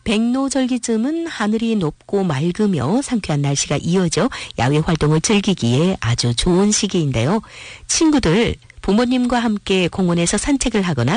백로절기쯤은 하늘이 높고 맑으며 상쾌한 날씨가 이어져 야외 활동을 즐기기에 아주 좋은 시기인데요. 친구들, 부모님과 함께 공원에서 산책을 하거나